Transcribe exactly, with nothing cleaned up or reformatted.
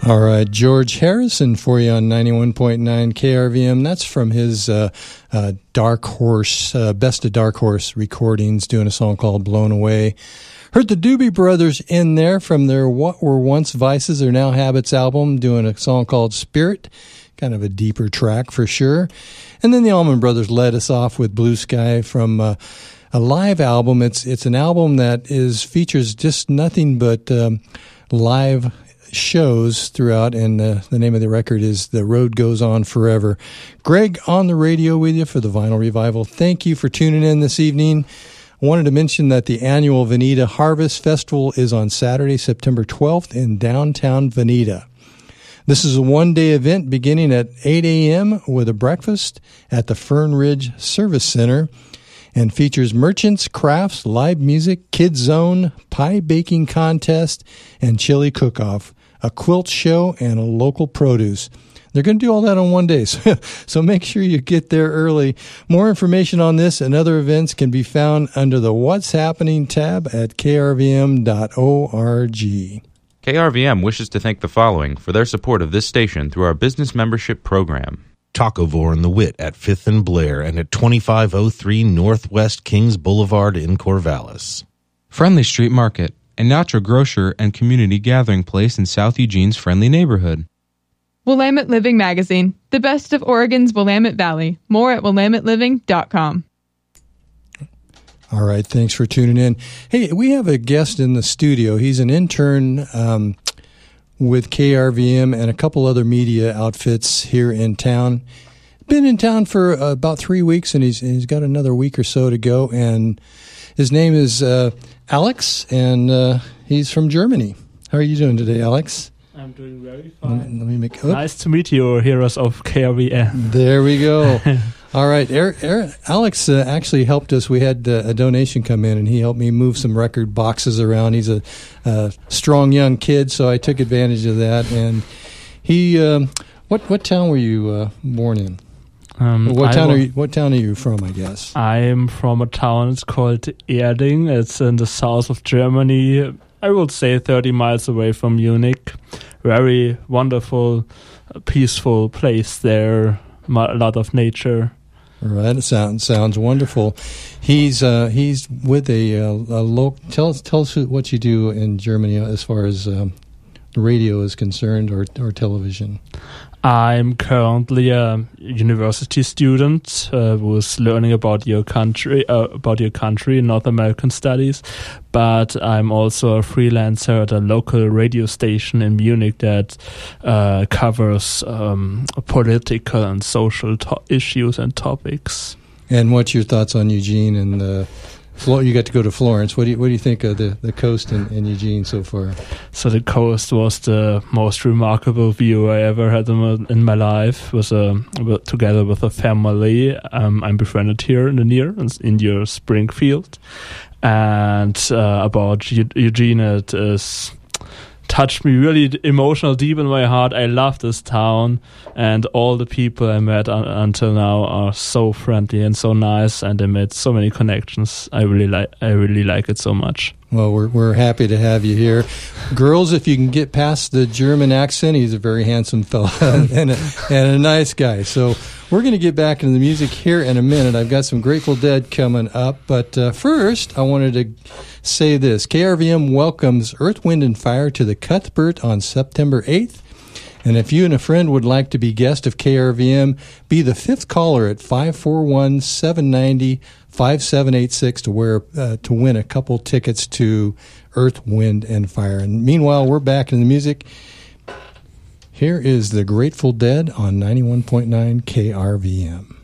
All right, George Harrison for you on ninety-one point nine K R V M. That's from his uh, uh, Dark Horse, uh, Best of Dark Horse recordings, doing a song called Blown Away. Heard the Doobie Brothers in there from their What Were Once Vices Are Now Habits album, doing a song called Spirit, kind of a deeper track for sure. And then the Allman Brothers led us off with Blue Sky from uh, a live album. It's it's an album that is features just nothing but um, live shows throughout, and uh, the name of the record is The Road Goes On Forever. Greg on the radio with you for the Vinyl Revival. Thank you for tuning in this evening. I wanted to mention that the annual Veneta Harvest Festival is on Saturday, September twelfth in downtown Veneta. This is a one-day event beginning at eight a.m. with a breakfast at the Fern Ridge Service Center, and features merchants, crafts, live music, kids zone, pie baking contest, and chili cook-off, a quilt show, and a local produce. They're going to do all that on one day, so, so make sure you get there early. More information on this and other events can be found under the What's Happening tab at k r v m dot org. K R V M wishes to thank the following for their support of this station through our business membership program. Tacovore and the Wit at fifth and Blair and at twenty-five oh three Northwest Kings Boulevard in Corvallis. Friendly Street Market, a natural grocer and community gathering place in South Eugene's friendly neighborhood. Willamette Living Magazine, the best of Oregon's Willamette Valley. More at willamette living dot com. All right, thanks for tuning in. Hey, we have a guest in the studio. He's an intern um, with K R V M and a couple other media outfits here in town. Been in town for uh, about three weeks, and he's he's got another week or so to go. And his name is uh, Alex, and uh, he's from Germany. How are you doing today, Alex? I'm doing very fine. Let me, let me make. Oh. Nice to meet you, heroes of K R V M. There we go. All right, er, er, Alex uh, actually helped us. We had uh, a donation come in, and he helped me move some record boxes around. He's a, a strong young kid, so I took advantage of that. And he, um, what what town were you uh, born in? Um, what I town wa- are you? What town are you from? I guess I'm from a town. It's called Erding. It's in the south of Germany. I would say thirty miles away from Munich. Very wonderful, peaceful place there. A lot of nature. All right, it sounds sounds wonderful. He's uh, he's with a, uh, a local. Tell us tell us what you do in Germany as far as um, radio is concerned, or or television. I'm currently a university student uh, who's learning about your country, uh, about your country, North American studies. But I'm also a freelancer at a local radio station in Munich that uh, covers um, political and social to- issues and topics. And what's your thoughts on Eugene and uh, Flo- you got to go to Florence? What do you what do you think of the, the coast in, in Eugene so far? So the coast was the most remarkable view I ever had in my, in my life. Was a with, together with a family. Um, I'm befriended here in the near in your Springfield, and uh, about Eugene, it is touched me really emotional, deep in my heart. I love this town, and all the people I met un- until now are so friendly and so nice, and I made so many connections. I really like I really like it so much. Well, we're we're happy to have you here. Girls, if you can get past the German accent, he's a very handsome fella and, a, and a nice guy. So we're going to get back into the music here in a minute. I've got some Grateful Dead coming up. But uh, first, I wanted to say this. K R V M welcomes Earth, Wind, and Fire to the Cuthbert on September eighth. And if you and a friend would like to be guest of K R V M, be the fifth caller at five four one, seven nine zero, five seven eight six to wear uh, to win a couple tickets to Earth, Wind, and Fire. And meanwhile, we're back in the music. Here is the Grateful Dead on ninety-one point nine K R V M.